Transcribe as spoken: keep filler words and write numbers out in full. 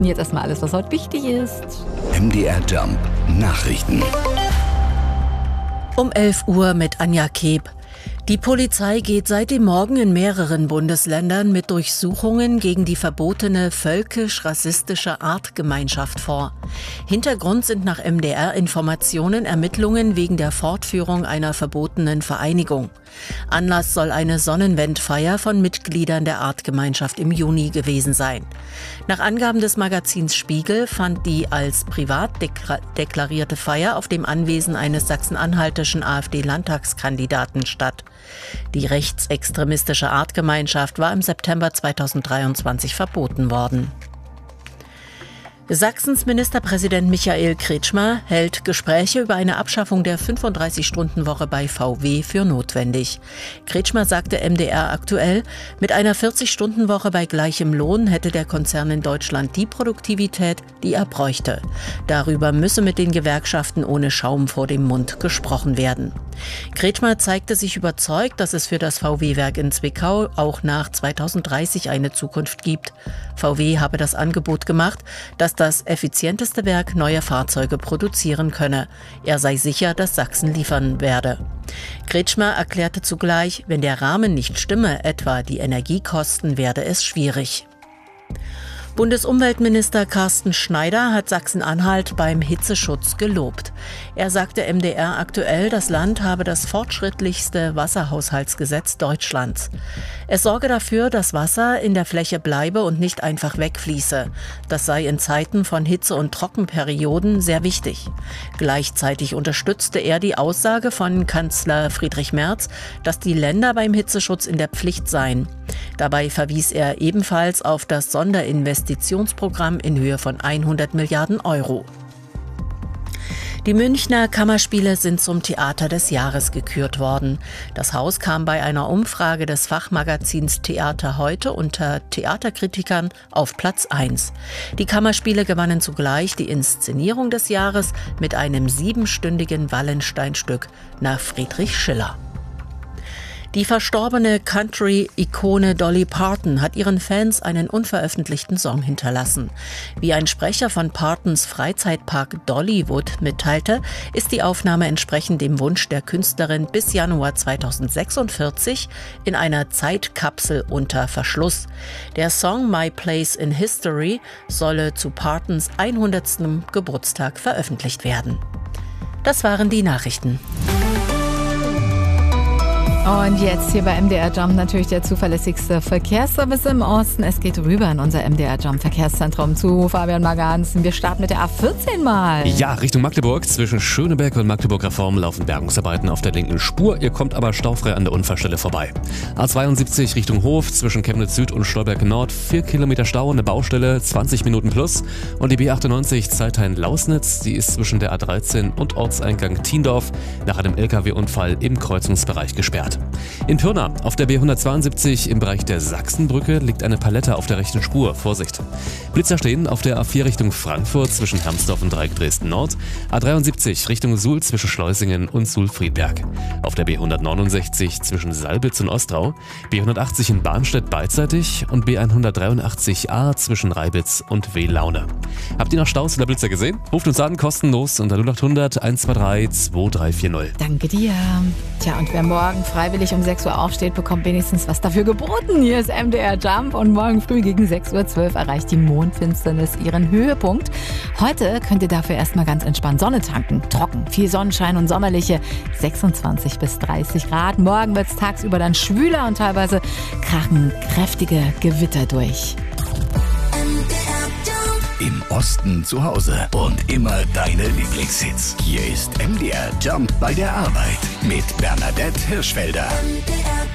Jetzt erstmal alles, was heute wichtig ist. M D R Jump Nachrichten. Um elf Uhr mit Anja Keb. Die Polizei geht seit dem Morgen in mehreren Bundesländern mit Durchsuchungen gegen die verbotene völkisch-rassistische Artgemeinschaft vor. Hintergrund sind nach M D R-Informationen Ermittlungen wegen der Fortführung einer verbotenen Vereinigung. Anlass soll eine Sonnenwendfeier von Mitgliedern der Artgemeinschaft im Juni gewesen sein. Nach Angaben des Magazins Spiegel fand die als privat dekla- deklarierte Feier auf dem Anwesen eines sachsen-anhaltischen AfD-Landtagskandidaten statt. Die rechtsextremistische Artgemeinschaft war im September zweitausenddreiundzwanzig verboten worden. Sachsens Ministerpräsident Michael Kretschmer hält Gespräche über eine Abschaffung der fünfunddreißig-Stunden-Woche bei V W für notwendig. Kretschmer sagte M D R aktuell, mit einer vierzig-Stunden-Woche bei gleichem Lohn hätte der Konzern in Deutschland die Produktivität, die er bräuchte. Darüber müsse mit den Gewerkschaften ohne Schaum vor dem Mund gesprochen werden. Kretschmer zeigte sich überzeugt, dass es für das V W-Werk in Zwickau auch nach zweitausenddreißig eine Zukunft gibt. V W habe das Angebot gemacht, dass das effizienteste Werk neue Fahrzeuge produzieren könne. Er sei sicher, dass Sachsen liefern werde. Kretschmer erklärte zugleich, wenn der Rahmen nicht stimme, etwa die Energiekosten, werde es schwierig. Bundesumweltminister Carsten Schneider hat Sachsen-Anhalt beim Hitzeschutz gelobt. Er sagte M D R aktuell, das Land habe das fortschrittlichste Wasserhaushaltsgesetz Deutschlands. Es sorge dafür, dass Wasser in der Fläche bleibe und nicht einfach wegfließe. Das sei in Zeiten von Hitze- und Trockenperioden sehr wichtig. Gleichzeitig unterstützte er die Aussage von Kanzler Friedrich Merz, dass die Länder beim Hitzeschutz in der Pflicht seien. Dabei verwies er ebenfalls auf das Sonderinvestitionsprogramm in Höhe von hundert Milliarden Euro. Die Münchner Kammerspiele sind zum Theater des Jahres gekürt worden. Das Haus kam bei einer Umfrage des Fachmagazins Theater heute unter Theaterkritikern auf Platz eins. Die Kammerspiele gewannen zugleich die Inszenierung des Jahres mit einem siebenstündigen Wallenstein-Stück nach Friedrich Schiller. Die verstorbene Country-Ikone Dolly Parton hat ihren Fans einen unveröffentlichten Song hinterlassen. Wie ein Sprecher von Partons Freizeitpark Dollywood mitteilte, ist die Aufnahme entsprechend dem Wunsch der Künstlerin bis Januar zweitausendsechsundvierzig in einer Zeitkapsel unter Verschluss. Der Song My Place in History solle zu Partons hundertsten Geburtstag veröffentlicht werden. Das waren die Nachrichten. Und jetzt hier bei M D R Jump natürlich der zuverlässigste Verkehrsservice im Osten. Es geht rüber in unser M D R Jump Verkehrszentrum zu Fabian Maganzen. Wir starten mit der A vierzehn mal. Ja, Richtung Magdeburg. Zwischen Schöneberg und Magdeburg Reform laufen Bergungsarbeiten auf der linken Spur. Ihr kommt aber staufrei an der Unfallstelle vorbei. A zweiundsiebzig Richtung Hof zwischen Chemnitz Süd und Stolberg Nord. Vier Kilometer Stau, eine Baustelle, zwanzig Minuten plus. Und die B achtundneunzig Zeithain-Lausnitz, die ist zwischen der A dreizehn und Ortseingang Thiendorf nach einem L K W-Unfall im Kreuzungsbereich gesperrt. In Pirna auf der B hundertzweiundsiebzig im Bereich der Sachsenbrücke liegt eine Palette auf der rechten Spur. Vorsicht. Blitzer stehen auf der A vier Richtung Frankfurt zwischen Hermsdorf und Dreieck Dresden Nord. A dreiundsiebzig Richtung Suhl zwischen Schleusingen und Suhl-Friedberg. Auf der B hundertneunundsechzig zwischen Salbitz und Ostrau. B hundertachtzig in Barnstedt beidseitig und B hundertdreiundachtzig A zwischen Reibitz und Welaune. Habt ihr noch Staus oder Blitzer gesehen? Ruft uns an, kostenlos unter null achthundert eins zwei drei zwei drei vier null. Danke dir. Tja, und wer morgen freiwillig um sechs Uhr aufsteht, bekommt wenigstens was dafür geboten. Hier ist M D R Jump und morgen früh gegen sechs Uhr zwölf erreicht die Mondfinsternis ihren Höhepunkt. Heute könnt ihr dafür erstmal ganz entspannt Sonne tanken. Trocken, viel Sonnenschein und sommerliche sechsundzwanzig bis dreißig Grad. Morgen wird es tagsüber dann schwüler und teilweise krachen kräftige Gewitter durch. Im Osten zu Hause und immer deine Lieblingshits. Hier ist M D R Jump bei der Arbeit mit Bernadette Hirschfelder.